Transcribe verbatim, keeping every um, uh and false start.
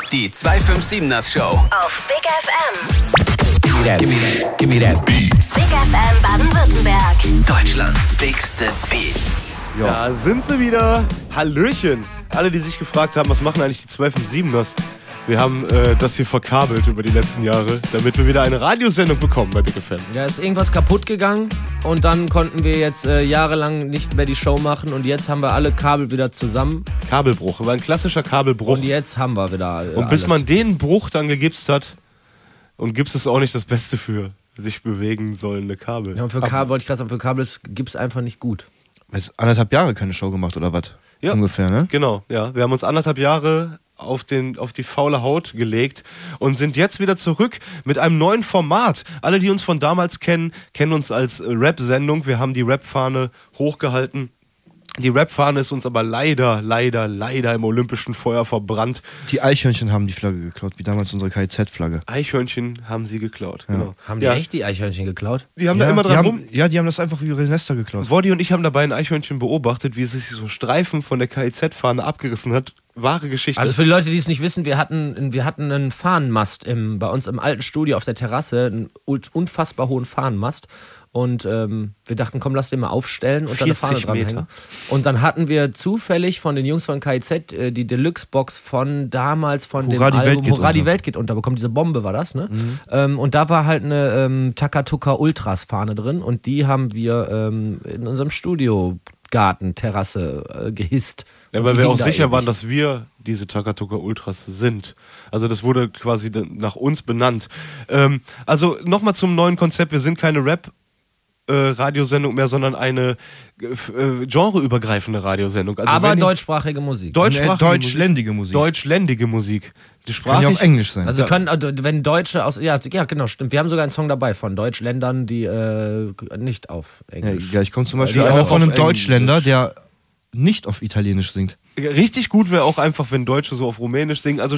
Die zwei fünf sieben-ers Show auf Big F M. Give me that, give me that, give me that Beats. Big F M Baden-Württemberg. Deutschlands bigste Beats. Ja, sind sie wieder. Hallöchen. Alle, die sich gefragt haben, was machen eigentlich die zwei fünf sieben-ers? Wir haben äh, das hier verkabelt über die letzten Jahre, damit wir wieder eine Radiosendung bekommen bei Big F M. Ja, ist irgendwas kaputt gegangen und dann konnten wir jetzt äh, jahrelang nicht mehr die Show machen und jetzt haben wir alle Kabel wieder zusammen. Kabelbruch, war ein klassischer Kabelbruch. Und jetzt haben wir wieder äh, Und bis alles. man den Bruch dann gegipst hat, und Gips ist auch nicht das Beste für sich bewegen sollende Kabel. Ja, und für Kabel, wollte ich gerade sagen, für Kabel ist Gips einfach nicht gut. Jetzt anderthalb Jahre keine Show gemacht oder was? Ja, ungefähr, ne? Genau, ja. Wir haben uns anderthalb Jahre auf, den, auf die faule Haut gelegt und sind jetzt wieder zurück mit einem neuen Format. Alle, die uns von damals kennen, kennen uns als Rap-Sendung. Wir haben die Rap-Fahne hochgehalten. Die Rap-Fahne ist uns aber leider, leider, leider im olympischen Feuer verbrannt. Die Eichhörnchen haben die Flagge geklaut, wie damals unsere K I Z-Flagge. Eichhörnchen haben sie geklaut, Ja. genau. Haben die ja. echt die Eichhörnchen geklaut? Die haben ja, da immer die dran haben, rum... ja, die haben das einfach wie ihre Nester geklaut. Woddy und ich haben dabei ein Eichhörnchen beobachtet, wie es sich so Streifen von der K I Z-Fahne abgerissen hat. Wahre Geschichte. Also für die Leute, die es nicht wissen, wir hatten, wir hatten einen Fahnenmast im, bei uns im alten Studio auf der Terrasse, einen unfassbar hohen Fahnenmast. Und ähm, wir dachten, komm, lass den mal aufstellen und dann eine Fahne vierzig Meter. dranhängen. Und dann hatten wir zufällig von den Jungs von K I Z äh, die Deluxe-Box von damals von Hurra, dem die Album Welt geht Hurra, die unter. Welt geht unter. Diese Bombe war das, ne? Mhm. Ähm, und da war halt eine ähm, Takatuka Ultras Fahne drin und die haben wir ähm, in unserem Studiogarten, Terrasse äh, gehisst. Ja, Und weil die wir hing auch da sicher ewig. waren, dass wir diese Takatuka Ultras sind. Also das wurde quasi nach uns benannt. Ähm, also nochmal zum neuen Konzept. Wir sind keine Rap- Äh, Radiosendung mehr, sondern eine äh, genreübergreifende Radiosendung. Also Aber wenn ihr- deutschsprachige Musik. Deutschsprachige Deutschländige Musik. Deutschländige Musik. Die Kann ja Sprache auch Englisch sein. Also Ja. können, also wenn Deutsche aus, ja, ja genau, stimmt. Wir haben sogar einen Song dabei von Deutschländern, die äh, nicht auf ja, Englisch. ja, ich komme zum Die Beispiel auch einfach auf von einem Englisch. Deutschländer, der nicht auf Italienisch singt. Richtig gut wäre auch einfach, wenn Deutsche so auf Rumänisch singen. Also